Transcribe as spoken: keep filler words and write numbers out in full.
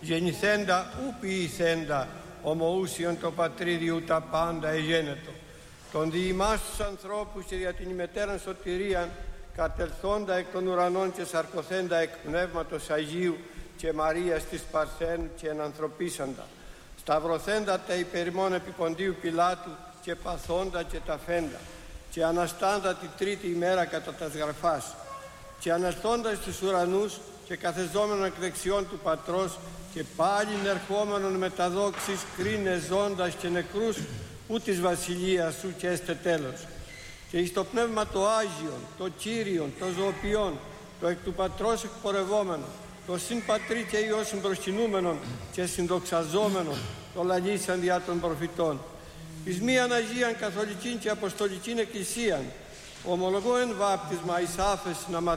γεννηθέντα ου ποιηθέντα, ομοούσιον το πατρίδιου τα πάντα εγένετο. Τον διημάς τους ανθρώπους και για την ημετέραν σωτηρίαν, κατελθόντα εκ των ουρανών και σαρκωθέντα εκ Πνεύματος Αγίου και Μαρίας της Παρθένου και ενανθρωπίσαντα. Σταυρωθέντα τα υπερημών επί Ποντίου Πιλάτου και παθόντα και τα φέντα. Και αναστάντα τη τρίτη ημέρα κατά τας γραφάς. Και ανελθόντα στους ουρανούς και καθεζόμενον εκ δεξιών του Πατρός και πάλιν ερχόμενον με τα δόξης κρίνε ζώντας και νεκρούς ου της βασιλείας σου και έστε τέλος. Και εις το πνεύμα το Άγιον, το Κύριον, το Ζωοποιόν, το εκ του Πατρός εκπορευόμενο, το συν Πατρί και Υιό συμπροσκυνούμενον και συνδοξαζόμενον, το λαλήσαν διά των προφητών. Εις μίαν Αγίαν Καθολικήν και Αποστολικήν Εκκλησίαν, ομολογώ εν βάπτισμα εις άφεσιν αματίων